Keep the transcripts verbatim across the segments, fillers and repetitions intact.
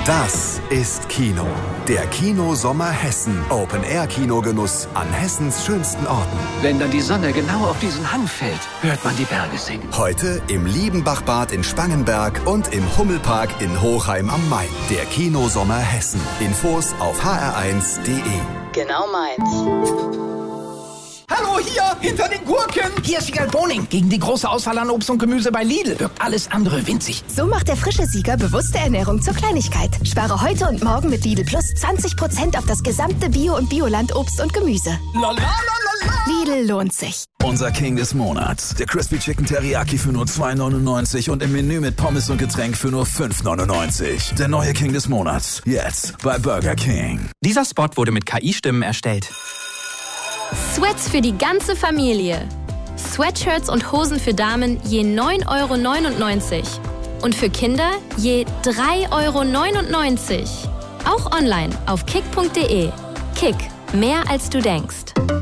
Das ist Kino. Der Kinosommer Hessen. Open-Air-Kinogenuss an Hessens schönsten Orten. Wenn dann die Sonne genau auf diesen Hang fällt, hört man die Berge singen. Heute im Liebenbachbad in Spangenberg und im Hummelpark in Hochheim am Main. Der Kinosommer Hessen. Infos auf h r eins punkt d e. Genau meins. Hallo, hier, hinter den Gurken. Hier ist Sieger Boning. Gegen die große Auswahl an Obst und Gemüse bei Lidl wirkt alles andere winzig. So macht der frische Sieger bewusste Ernährung zur Kleinigkeit. Spare heute und morgen mit Lidl Plus zwanzig Prozent auf das gesamte Bio- und Bioland-Obst und Gemüse. Lidl lohnt sich. Unser King des Monats. Der Crispy Chicken Teriyaki für nur zwei neunundneunzig und im Menü mit Pommes und Getränk für nur fünf neunundneunzig. Der neue King des Monats. Jetzt bei Burger King. Dieser Spot wurde mit K I-Stimmen erstellt. Sweats für die ganze Familie. Sweatshirts und Hosen für Damen je neun Euro neunundneunzig. Und für Kinder je drei Euro neunundneunzig. Auch online auf kick punkt d e. Kick, mehr als du denkst.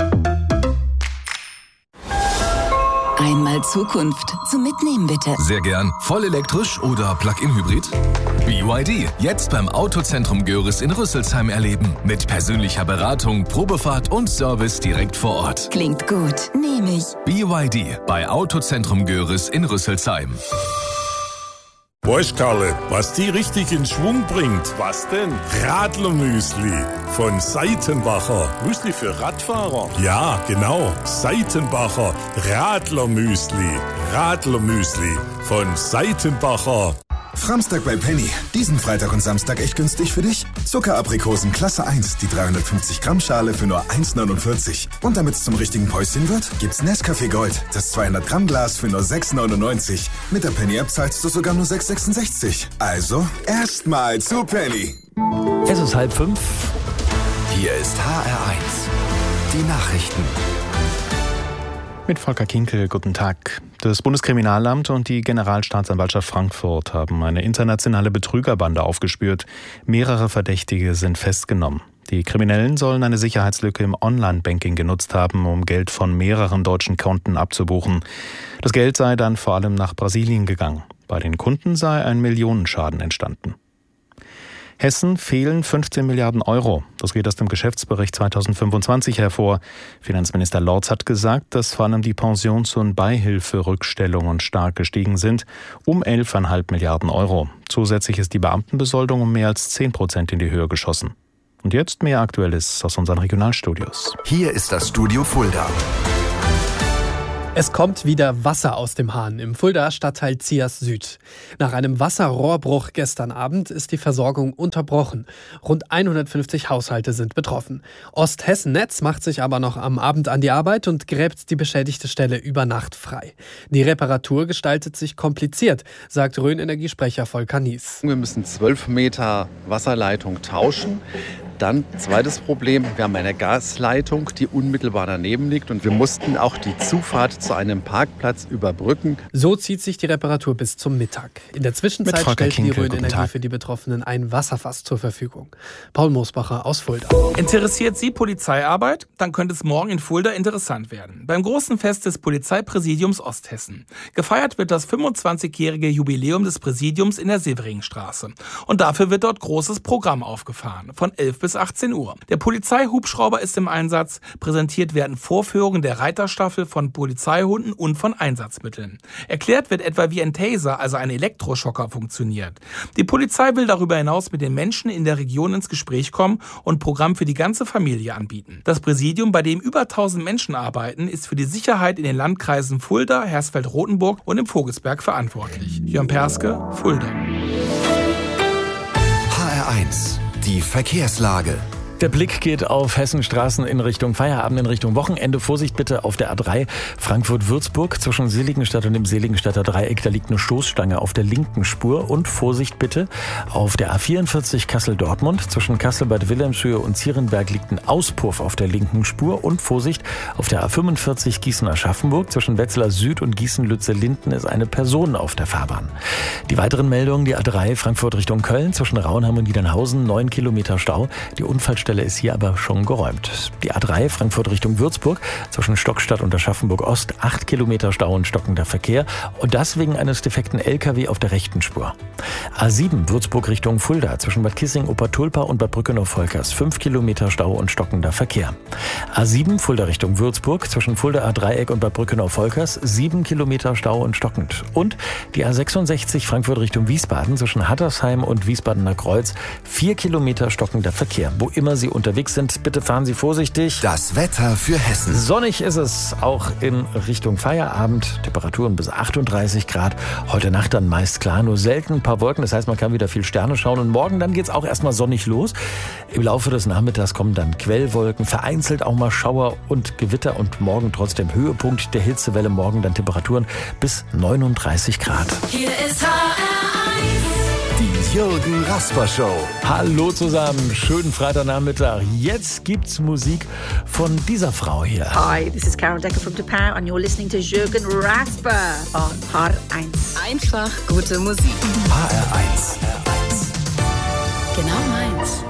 Einmal Zukunft zum Mitnehmen, bitte. Sehr gern. Voll elektrisch oder Plug-in-Hybrid? B Y D. Jetzt beim Autozentrum Görres in Rüsselsheim erleben. Mit persönlicher Beratung, Probefahrt und Service direkt vor Ort. Klingt gut. Nehme ich. B Y D. Bei Autozentrum Görres in Rüsselsheim. Weißt Karle, was die richtig in Schwung bringt? Was denn? Radlermüsli von Seitenbacher. Müsli für Radfahrer? Ja, genau. Seitenbacher Radlermüsli. Radlermüsli von Seitenbacher. Framstag bei Penny. Diesen Freitag und Samstag echt günstig für dich? Zuckeraprikosen Klasse eins, die dreihundertfünfzig Gramm Schale für nur eins neunundvierzig. Und damit es zum richtigen Päuschen wird, gibt's Nescafé Gold, das zweihundert Gramm Glas für nur sechs neunundneunzig. Mit der Penny App zahlst du sogar nur sechs sechsundsechzig. Also, erstmal zu Penny. Es ist halb fünf. Hier ist H R eins. Die Nachrichten. Mit Volker Kinkel, guten Tag. Das Bundeskriminalamt und die Generalstaatsanwaltschaft Frankfurt haben eine internationale Betrügerbande aufgespürt. Mehrere Verdächtige sind festgenommen. Die Kriminellen sollen eine Sicherheitslücke im Online-Banking genutzt haben, um Geld von mehreren deutschen Konten abzubuchen. Das Geld sei dann vor allem nach Brasilien gegangen. Bei den Kunden sei ein Millionenschaden entstanden. Hessen fehlen fünfzehn Milliarden Euro. Das geht aus dem Geschäftsbericht zweitausendfünfundzwanzig hervor. Finanzminister Lorz hat gesagt, dass vor allem die Pensions- und Beihilferückstellungen stark gestiegen sind, um elf Komma fünf Milliarden Euro. Zusätzlich ist die Beamtenbesoldung um mehr als zehn Prozent in die Höhe geschossen. Und jetzt mehr Aktuelles aus unseren Regionalstudios. Hier ist das Studio Fulda. Es kommt wieder Wasser aus dem Hahn im Fuldaer Stadtteil Ziers Süd. Nach einem Wasserrohrbruch gestern Abend ist die Versorgung unterbrochen. Rund hundertfünfzig Haushalte sind betroffen. Osthessen-Netz macht sich aber noch am Abend an die Arbeit und gräbt die beschädigte Stelle über Nacht frei. Die Reparatur gestaltet sich kompliziert, sagt Rhön-Energiesprecher Volker Nies. Wir müssen zwölf Meter Wasserleitung tauschen. Dann, zweites Problem, wir haben eine Gasleitung, die unmittelbar daneben liegt und wir mussten auch die Zufahrt zu einem Parkplatz überbrücken. So zieht sich die Reparatur bis zum Mittag. In der Zwischenzeit stellt die Rhön Energie für die Betroffenen ein Wasserfass zur Verfügung. Paul Moosbacher aus Fulda. Interessiert Sie Polizeiarbeit? Dann könnte es morgen in Fulda interessant werden. Beim großen Fest des Polizeipräsidiums Osthessen. Gefeiert wird das fünfundzwanzigjährige Jubiläum des Präsidiums in der Severingstraße. Und dafür wird dort großes Programm aufgefahren. Von elf bis achtzehn Uhr. Der Polizeihubschrauber ist im Einsatz. Präsentiert werden Vorführungen der Reiterstaffel von Polizeihunden und von Einsatzmitteln. Erklärt wird etwa, wie ein Taser, also ein Elektroschocker, funktioniert. Die Polizei will darüber hinaus mit den Menschen in der Region ins Gespräch kommen und Programm für die ganze Familie anbieten. Das Präsidium, bei dem über tausend Menschen arbeiten, ist für die Sicherheit in den Landkreisen Fulda, Hersfeld-Rotenburg und im Vogelsberg verantwortlich. Jörn Perske, Fulda. H R eins. Die Verkehrslage. Der Blick geht auf Hessenstraßen in Richtung Feierabend, in Richtung Wochenende. Vorsicht bitte auf der A drei Frankfurt-Würzburg zwischen Seligenstadt und dem Seligenstadter Dreieck. Da liegt eine Stoßstange auf der linken Spur. Und Vorsicht bitte auf der A vierundvierzig Kassel-Dortmund. Zwischen Kassel-Bad Wilhelmshöhe und Zierenberg liegt ein Auspuff auf der linken Spur. Und Vorsicht auf der A fünfundvierzig Gießen-Aschaffenburg. Zwischen Wetzlar Süd und Gießen-Lütze-Linden ist eine Person auf der Fahrbahn. Die weiteren Meldungen, die A drei Frankfurt Richtung Köln zwischen Raunheim und Niedernhausen, neun Kilometer Stau. Die Unfallstelle Baustelle ist hier aber schon geräumt. Die A drei Frankfurt Richtung Würzburg zwischen Stockstadt und Aschaffenburg Ost, acht Kilometer Stau und stockender Verkehr. Und das wegen eines defekten L K W auf der rechten Spur. A sieben Würzburg Richtung Fulda zwischen Bad Kissing, Obertulpa und Bad Brückenau-Volkers, fünf Kilometer Stau und stockender Verkehr. A sieben Fulda Richtung Würzburg zwischen Fulda A-Dreieck und Bad Brückenau-Volkers, sieben Kilometer Stau und stockend. Und die A sechsundsechzig Frankfurt Richtung Wiesbaden zwischen Hattersheim und Wiesbadener Kreuz, vier Kilometer stockender Verkehr. Wo immer Sie unterwegs sind, bitte fahren Sie vorsichtig. Das Wetter für Hessen. Sonnig ist es, auch in Richtung Feierabend. Temperaturen bis achtunddreißig Grad. Heute Nacht dann meist klar, nur selten ein paar Wolken. Das heißt, man kann wieder viel Sterne schauen. Und morgen dann geht's auch erstmal sonnig los. Im Laufe des Nachmittags kommen dann Quellwolken, vereinzelt auch mal Schauer und Gewitter. Und morgen trotzdem Höhepunkt der Hitzewelle. Morgen dann Temperaturen bis neununddreißig Grad. Hier ist H R eins. Die Jürgen Rasper Show. Hallo zusammen, schönen Freitagnachmittag. Jetzt gibt's Musik von dieser Frau hier. Hi, this is Carol Decker from Japan and you're listening to Jürgen Rasper on H R eins. Einfach gute Musik. H R eins. Genau meins.